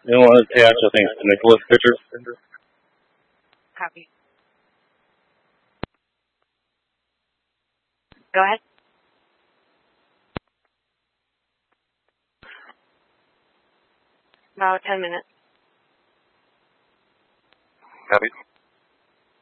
You want to attach, I think, the Nicholas picture. Copy. Go ahead. About 10 minutes. Copy.